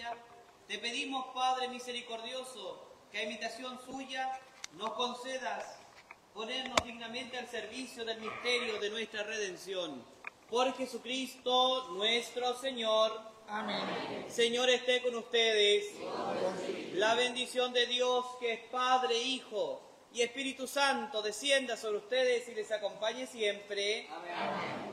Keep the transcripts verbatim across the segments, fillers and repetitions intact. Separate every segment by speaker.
Speaker 1: Gloria, te pedimos, Padre misericordioso, que a imitación suya nos concedas ponernos dignamente al servicio del misterio de nuestra redención. Por Jesucristo nuestro Señor.
Speaker 2: Amén.
Speaker 1: Señor esté con ustedes. La bendición de Dios, que es Padre, Hijo y Espíritu Santo, descienda sobre ustedes y les acompañe siempre.
Speaker 2: Amén.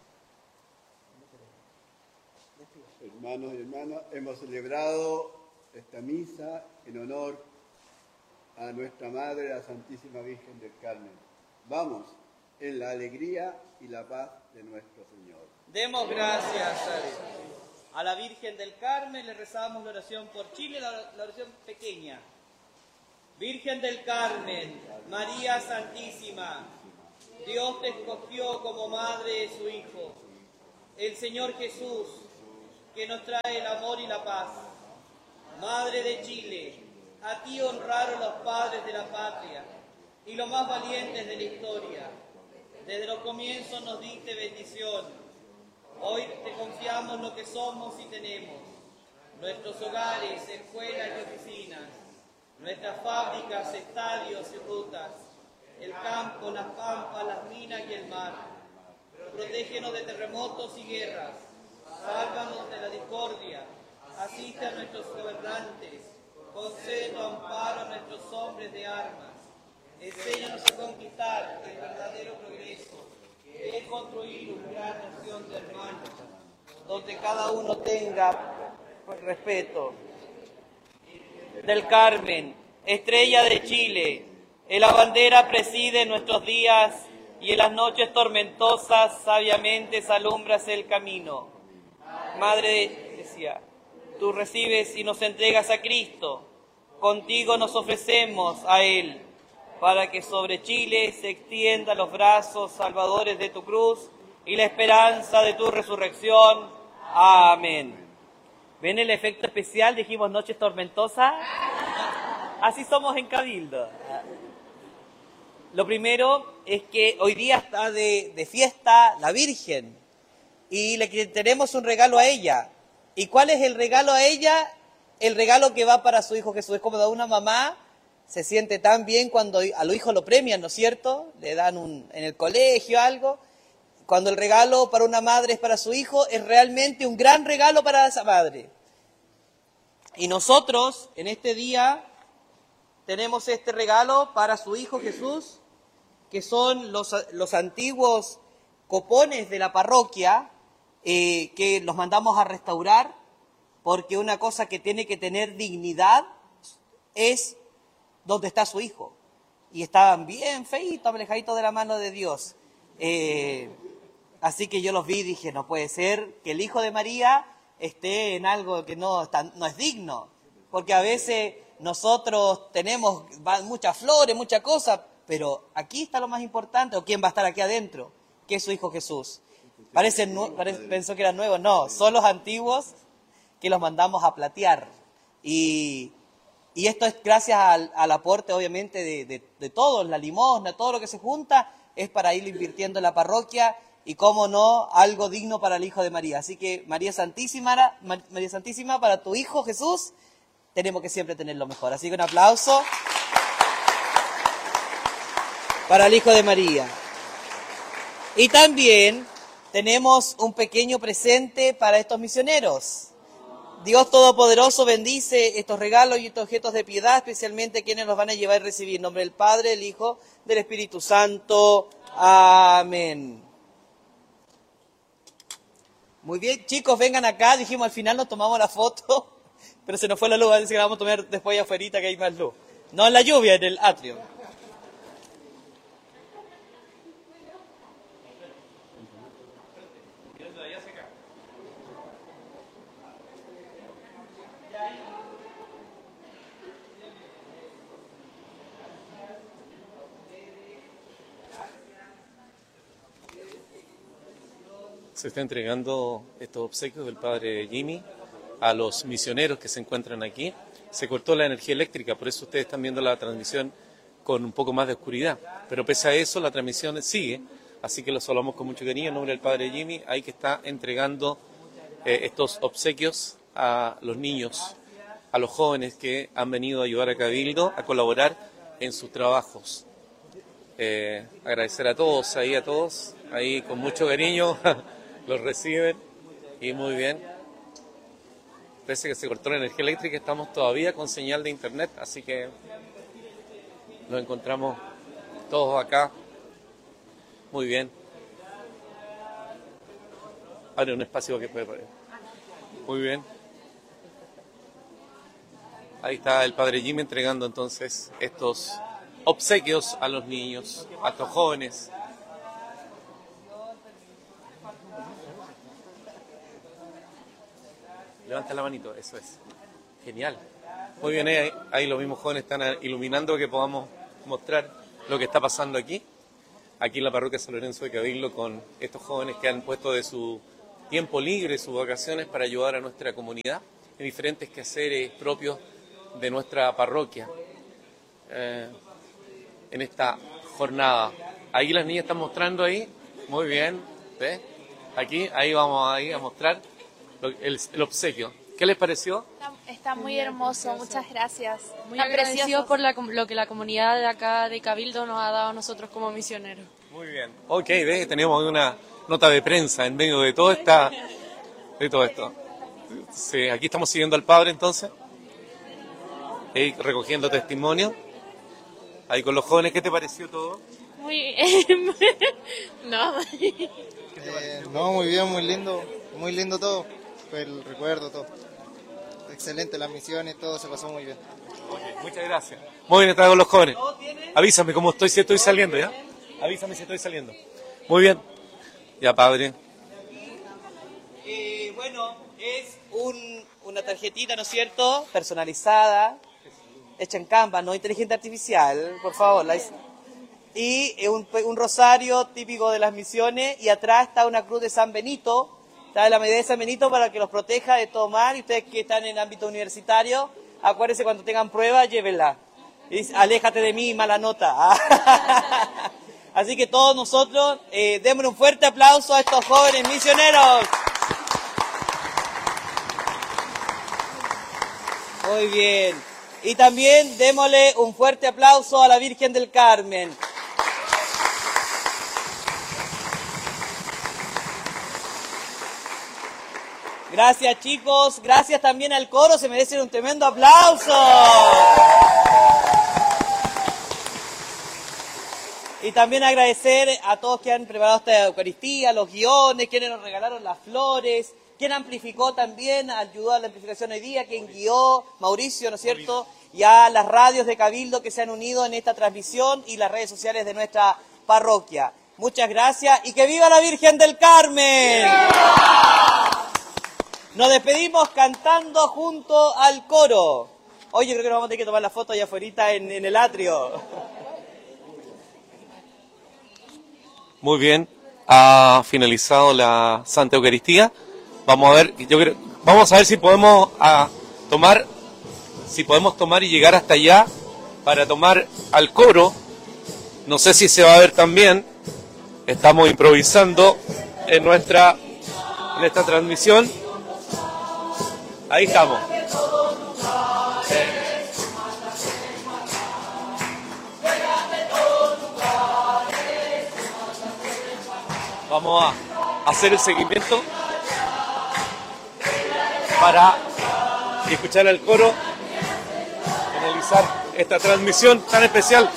Speaker 3: Hermanos y hermanas, hemos celebrado esta misa en honor a nuestra Madre, la Santísima Virgen del Carmen. Vamos en la alegría y la paz de nuestro Señor.
Speaker 1: Demos gracias a Dios. A la Virgen del Carmen le rezamos la oración por Chile, la, la oración pequeña. Virgen del Carmen, María Santísima, Dios te escogió como madre de su Hijo, el Señor Jesús, que nos trae el amor y la paz. Madre de Chile, a ti honraron los padres de la patria y los más valientes de la historia. Desde los comienzos nos diste bendición. Hoy te confiamos lo que somos y tenemos. Nuestros hogares, escuelas y oficinas, nuestras fábricas, estadios y rutas, el campo, las pampas, las minas y el mar. Protégenos de terremotos y guerras. Sálvanos de la discordia, asiste a nuestros gobernantes, concede tu amparo a nuestros hombres de armas, enséñanos a conquistar el verdadero progreso, que es construir una gran nación de hermanos, donde cada uno tenga respeto. Del Carmen, estrella de Chile, en la bandera preside nuestros días y en las noches tormentosas sabiamente alumbras el camino. Madre, decía, tú recibes y nos entregas a Cristo, contigo nos ofrecemos a Él, para que sobre Chile se extiendan los brazos salvadores de tu cruz y la esperanza de tu resurrección. Amén. ¿Ven el efecto especial? Dijimos noches tormentosas. Así somos en Cabildo. Lo primero es que hoy día está de, de fiesta la Virgen. Y le tenemos un regalo a ella. ¿Y cuál es el regalo a ella? El regalo que va para su hijo Jesús. Es como de una mamá se siente tan bien cuando a los hijos lo premian, ¿no es cierto? Le dan un, en el colegio algo. Cuando el regalo para una madre es para su hijo, es realmente un gran regalo para esa madre. Y nosotros, en este día, tenemos este regalo para su hijo Jesús, que son los, los antiguos copones de la parroquia, Eh, que los mandamos a restaurar, porque una cosa que tiene que tener dignidad es donde está su hijo. Y estaban bien feitos, alejaditos de la mano de Dios. Eh, así que yo los vi y dije, no puede ser que el hijo de María esté en algo que no, está, no es digno. Porque a veces nosotros tenemos muchas flores, muchas cosas, pero aquí está lo más importante, o quién va a estar aquí adentro, que es su hijo Jesús. Parece, parece, pensó que eran nuevos, no, son los antiguos que los mandamos a platear. Y, y esto es gracias al, al aporte, obviamente, de, de, de todos, la limosna, todo lo que se junta, es para ir invirtiendo en la parroquia y, cómo no, algo digno para el Hijo de María. Así que, María Santísima, María Santísima, para tu Hijo Jesús, tenemos que siempre tener lo mejor. Así que un aplauso para el Hijo de María. Y también tenemos un pequeño presente para estos misioneros. Dios Todopoderoso bendice estos regalos y estos objetos de piedad, especialmente quienes los van a llevar a recibir. En nombre del Padre, del Hijo, del Espíritu Santo. Amén. Muy bien, chicos, vengan acá. Dijimos al final nos tomamos la foto, pero se nos fue la luz, así que la vamos a tomar después allá afuera, que hay más luz. No en la lluvia, en el atrio.
Speaker 4: Se está entregando estos obsequios del padre Jimmy a los misioneros que se encuentran aquí. Se cortó la energía eléctrica, por eso ustedes están viendo la transmisión con un poco más de oscuridad. Pero pese a eso, la transmisión sigue, así que los saludamos con mucho cariño en nombre del padre Jimmy, ahí que está entregando eh, estos obsequios a los niños, a los jóvenes que han venido a ayudar a Cabildo, a colaborar en sus trabajos. Eh, agradecer a todos, ahí a todos, ahí con mucho cariño, los reciben y muy bien. Parece que se cortó la energía eléctrica, estamos todavía con señal de internet, así que nos encontramos todos acá. Muy bien. Abre un espacio que puede poner. Muy bien. Ahí está el padre Jimmy entregando entonces estos obsequios a los niños, a estos jóvenes. Levanta la manito, eso es. Genial. Muy bien, ahí, ahí los mismos jóvenes están iluminando que podamos mostrar lo que está pasando aquí. Aquí en la parroquia San Lorenzo de Cabildo con estos jóvenes que han puesto de su tiempo libre, sus vacaciones para ayudar a nuestra comunidad en diferentes quehaceres propios de nuestra parroquia. Eh, en esta jornada. Ahí las niñas están mostrando ahí, muy bien, ¿ves? Aquí, ahí vamos ahí a mostrar lo, el, el obsequio. ¿Qué les pareció?
Speaker 2: Está, está muy hermoso, muchas gracias.
Speaker 5: Muy
Speaker 2: Están
Speaker 5: agradecidos
Speaker 2: preciosos.
Speaker 5: por la, lo que la comunidad de acá de Cabildo nos ha dado a nosotros como misioneros.
Speaker 4: Muy bien. Ok, ¿ves? Tenemos una nota de prensa en medio de todo, esta, de todo esto. Sí, aquí estamos siguiendo al padre entonces, y recogiendo testimonio. Ahí con los jóvenes, ¿qué te pareció todo?
Speaker 5: Muy no.
Speaker 6: Eh, no, muy bien, muy lindo, muy lindo todo, el recuerdo, todo. Excelente, las misiones, todo se pasó muy bien.
Speaker 4: Oye, muchas gracias. Muy bien, estaba con los jóvenes. Avísame cómo estoy, si estoy saliendo, ¿ya? Avísame si estoy saliendo. Muy bien. Ya, padre.
Speaker 1: Eh, bueno, es un, una tarjetita, ¿no es cierto?, personalizada, hecha en Canva, no inteligencia artificial, por favor. La, y es un, un rosario típico de las misiones, y atrás está una cruz de San Benito, está la medalla de San Benito para que los proteja de todo mal. Y ustedes que están en el ámbito universitario, acuérdense, cuando tengan pruebas, llévenla. Y dice, aléjate de mí, mala nota. Así que todos nosotros, eh, démosle un fuerte aplauso a estos jóvenes misioneros. Muy bien. Y también démosle un fuerte aplauso a la Virgen del Carmen. Gracias, chicos. Gracias también al coro. Se merecen un tremendo aplauso. Y también agradecer a todos que han preparado esta Eucaristía, los guiones, quienes nos regalaron las flores, quien amplificó también, ayudó a la amplificación hoy día, quien guió, Mauricio, ¿no es cierto? Y a las radios de Cabildo que se han unido en esta transmisión y las redes sociales de nuestra parroquia. Muchas gracias y que viva la Virgen del Carmen. Nos despedimos cantando junto al coro. Hoy yo creo que nos vamos a tener que tomar la foto allá afuera en, en el atrio.
Speaker 4: Muy bien, ha finalizado la Santa Eucaristía. Vamos a ver, yo creo, vamos a ver si podemos a, tomar, si podemos tomar y llegar hasta allá para tomar al coro. No sé si se va a ver también. Estamos improvisando en nuestra, en esta transmisión. Ahí estamos. Vamos a hacer el seguimiento para escuchar al coro, finalizar esta transmisión tan especial.